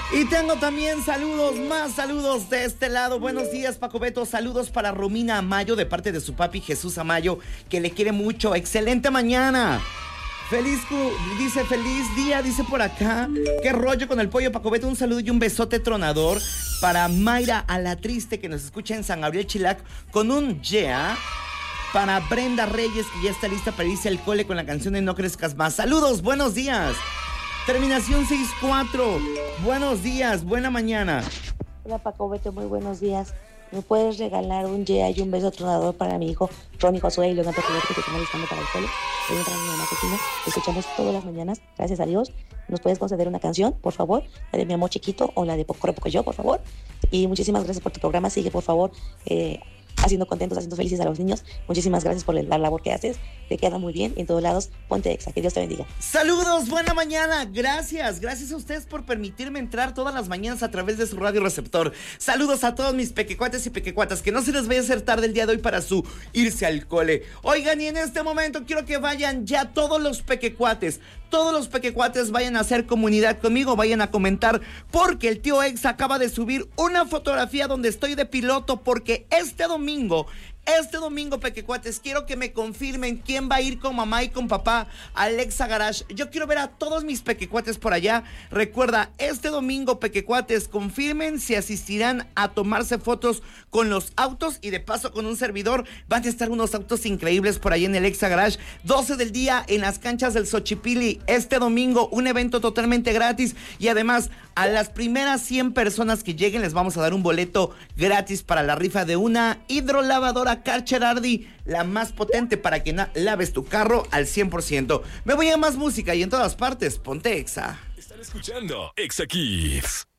Y tengo también saludos, más saludos de este lado. Buenos días, Paco Beto. Saludos para Romina Amayo de parte de su papi Jesús Amayo, que le quiere mucho. Excelente mañana. Feliz día, dice por acá. Qué rollo con el pollo, Paco Beto. Un saludo y un besote tronador para Mayra a la Triste, que nos escucha en San Gabriel Chilac, con un yeah. Para Brenda Reyes, que ya está lista para irse al cole con la canción de No Crezcas Más. Saludos, buenos días. Terminación 64. Buenos días, buena mañana. Hola, Paco Beto, muy buenos días. ¿Me puedes regalar un yeah y un beso tronador para mi hijo Ronnie Josué y Leonardo Figueroa, que te están listando para el cole? Voy a entrar a mi mamá cocina. Te escuchamos todas las mañanas, gracias a Dios. ¿Nos puedes conceder una canción, por favor? La de Mi Amor Chiquito o la de Poco Poco Yo, por favor. Y muchísimas gracias por tu programa. Sigue, por favor, haciendo contentos, haciendo felices a los niños. Muchísimas gracias por la labor que haces. Te queda muy bien. En todos lados, ponte exa. Que Dios te bendiga. Saludos, buena mañana. Gracias a ustedes por permitirme entrar todas las mañanas a través de su radio receptor. Saludos a todos mis pequecuates y pequecuatas. Que no se les vaya a hacer tarde el día de hoy para su irse al cole. Oigan, y en este momento quiero que vayan ya todos los pequecuates. Todos los pequecuates vayan a hacer comunidad conmigo, vayan a comentar, porque el tío Ex acaba de subir una fotografía donde estoy de piloto, porque este domingo, pequecuates, quiero que me confirmen quién va a ir con mamá y con papá al Exa Garage. Yo quiero ver a todos mis pequecuates por allá. Recuerda, este domingo, pequecuates, confirmen si asistirán a tomarse fotos con los autos y de paso con un servidor. Van a estar unos autos increíbles por allá en el Exa Garage. 12 del día en las canchas del Xochipilli. Este domingo, un evento totalmente gratis, y además a las primeras 100 personas que lleguen les vamos a dar un boleto gratis para la rifa de una hidrolavadora Karcher Ardi, la más potente para que laves tu carro al 100%. Me voy a más música y en todas partes, ponte Exa. Están escuchando Exa Kids.